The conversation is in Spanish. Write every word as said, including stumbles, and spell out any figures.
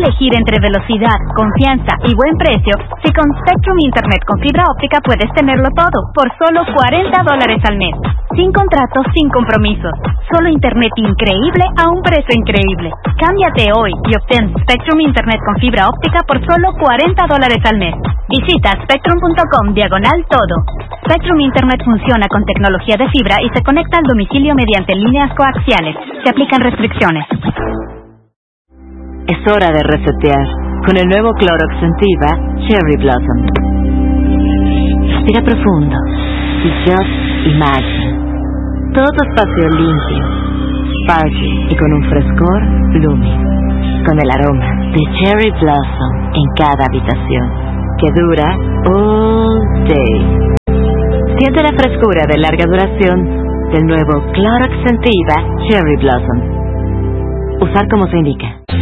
elegir entre velocidad, confianza y buen precio si con Spectrum Internet con fibra óptica puedes tenerlo todo por solo cuarenta dólares al mes. Sin contratos, sin compromisos. Solo Internet increíble a un precio increíble. Cámbiate hoy y obtén Spectrum Internet con fibra óptica por solo cuarenta dólares al mes. Visita spectrum punto com diagonal todo. Spectrum Internet funciona con tecnología de fibra y se conecta al domicilio mediante líneas coaxiales. Se aplican restricciones. Es hora de resetear con el nuevo Clorox Sentiva Cherry Blossom. Respira profundo y just imagine. Todo espacio limpio, sparkly y con un frescor blooming. Con el aroma de Cherry Blossom en cada habitación, que dura all day. Siente la frescura de larga duración del nuevo Clorox Sentiva Cherry Blossom. Usar como se indica.